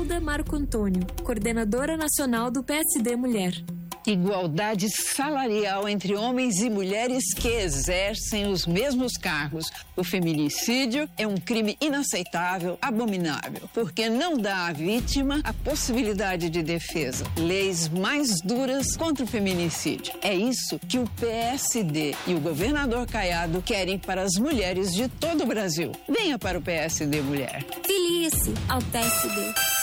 Zilda Marco Antônio, coordenadora nacional do PSD Mulher. Igualdade salarial entre homens e mulheres que exercem os mesmos cargos. O feminicídio é um crime inaceitável, abominável, porque não dá à vítima a possibilidade de defesa. Leis mais duras contra o feminicídio. É isso que o PSD e o governador Caiado querem para as mulheres de todo o Brasil. Venha para o PSD Mulher. Filie-se ao PSD.